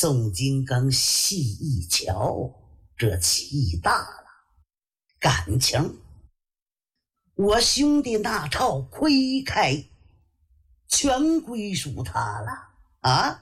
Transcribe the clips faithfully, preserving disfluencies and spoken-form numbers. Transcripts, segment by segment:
宋金刚细一瞧，这气大了，感情我兄弟那套亏开，全归属他了啊！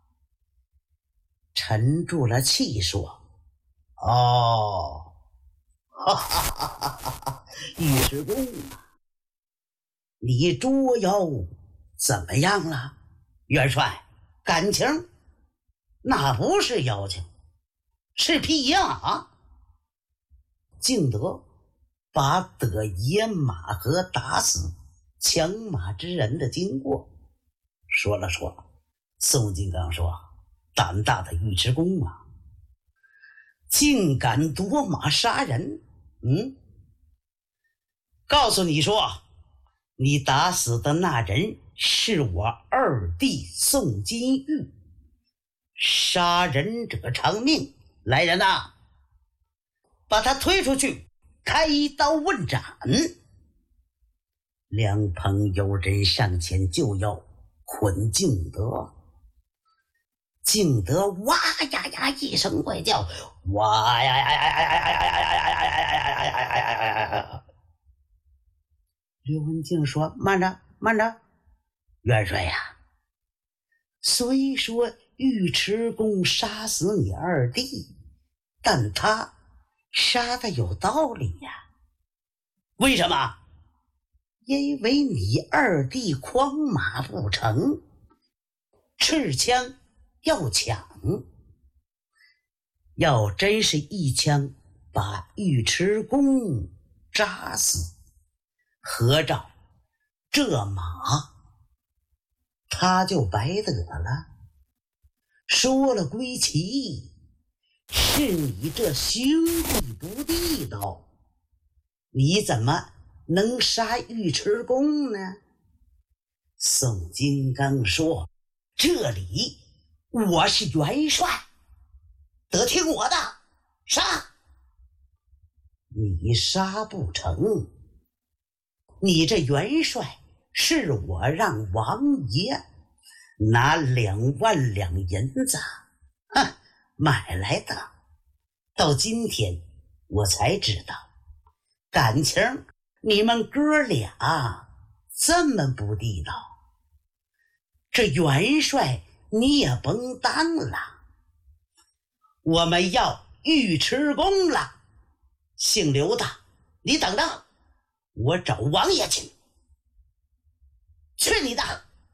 沉住了气说：“哦，哈哈哈哈哈！尉迟恭啊，你捉妖怎么样了？元帅，感情那不是妖精，是屁呀啊！”敬德把得野马和打死抢马之人的经过说了说。宋金刚说：“胆大的尉迟恭啊，竟敢夺马杀人！嗯，告诉你说，你打死的那人是我二弟宋金玉，杀人者偿命。来人呐，把他推出去，开刀问斩。”两旁有人上前就要捆敬德，敬德哇呀呀一声怪叫，哇呀呀呀呀呀呀呀呀呀呀呀呀！刘文静说：“慢着，慢着，元帅呀，虽说尉迟恭杀死你二弟，但他杀的有道理呀。为什么？因为你二弟诓马不成，持枪要抢，要真是一枪把尉迟恭扎死，合着这马他就白得了。说了归齐，是你这兄弟不地道，你怎么能杀尉迟恭呢？”宋金刚说：“这里我是元帅，得听我的，杀！你杀不成，你这元帅是我让王爷拿两万两银子哼买来的，到今天我才知道，感情你们哥俩这么不地道，这元帅你也甭当了，我们要尉迟恭了。姓刘的，你等着，我找王爷去。去你的！”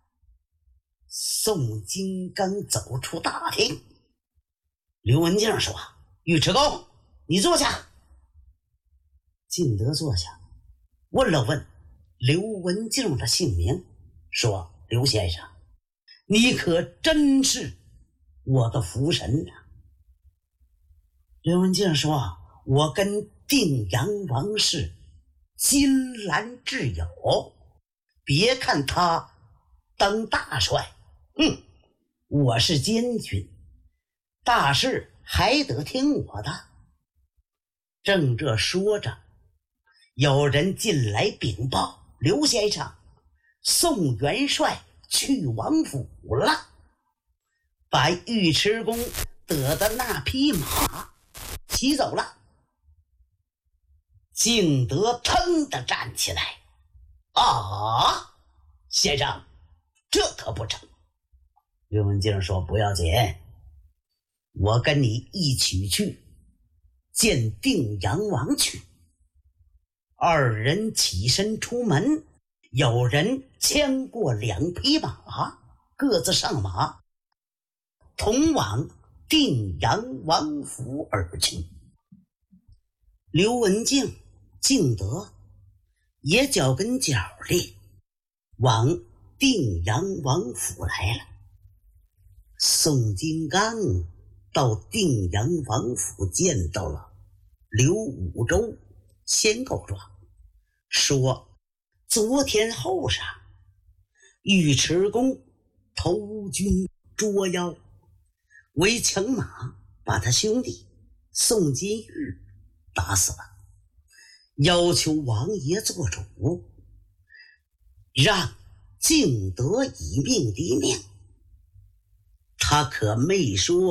宋金刚走出大厅，刘文静说：“尉迟恭，你坐下。”敬德坐下，问了问刘文静的姓名，说：“刘先生，你可真是我的福神啊！”刘文静说：“我跟定阳王是金兰挚友，别看他当大帅，哼，我是监军，大事还得听我的。”正这说着，有人进来禀报：“刘先生，宋元帅去王府了，把尉迟恭得的那匹马骑走了。”敬德腾地站起来：“啊，先生，这可不成。”刘文静说：“不要紧，我跟你一起去见定阳王去。”二人起身出门，有人牵过两匹马，各自上马，同往定阳王府而去。刘文静、敬德也脚跟脚的往定阳王府来了。宋金刚到定阳王府见到了刘武周，先告状说，昨天后晌，尉迟恭投军捉妖，为抢马把他兄弟宋金玉打死了，要求王爷做主，让敬德以命抵命。他可没说